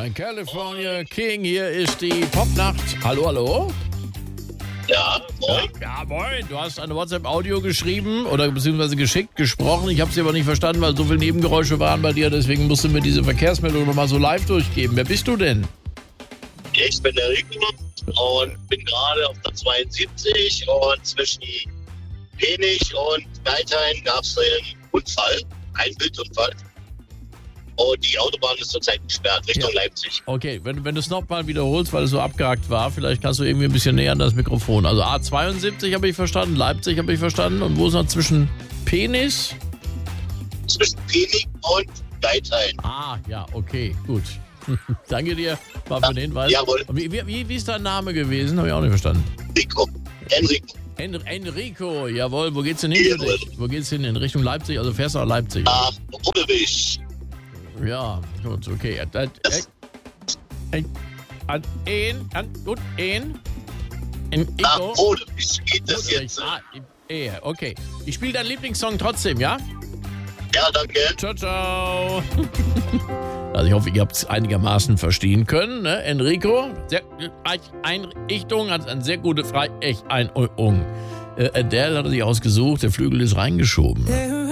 Ein California King, hier ist die Popnacht. Hallo, hallo? Ja, moin. Ja, moin. Du hast eine WhatsApp-Audio geschrieben oder beziehungsweise geschickt, gesprochen. Ich habe sie aber nicht verstanden, weil so viele Nebengeräusche waren bei dir. Deswegen musst du mir diese Verkehrsmeldung nochmal so live durchgeben. Wer bist du denn? Ich bin der Rico und bin gerade auf der 72 und zwischen Penich und Geithain gab es einen Unfall, einen Wildunfall. Und die Autobahn ist zurzeit gesperrt, Richtung Leipzig. Okay, wenn du es nochmal wiederholst, weil es so abgehakt war, vielleicht kannst du irgendwie ein bisschen näher an das Mikrofon. Also A72 habe ich verstanden, Leipzig habe ich verstanden. Und wo ist noch zwischen Penich? Zwischen Penich und Geithain. Ah, ja, okay, gut. Danke dir mal für den Hinweis. Jawohl. Wie ist dein Name gewesen? Habe ich auch nicht verstanden. Rico. Enrico. Enrico, jawohl. Wo geht's denn hin für dich? Wo geht's hin? In Richtung Leipzig? Also fährst du nach Leipzig? Nach Rodewig. Ja, gut, okay. Gut, Nach Rodewig geht das jetzt. Okay. Ich spiele deinen Lieblingssong trotzdem, ja? Ja, danke. Ciao, ciao. Also ich hoffe, ihr habt es einigermaßen verstehen können. Ne? Enrico, Einrichtung, hat eine sehr gute Einrichtung. Der hat er sich ausgesucht, der Flügel ist reingeschoben.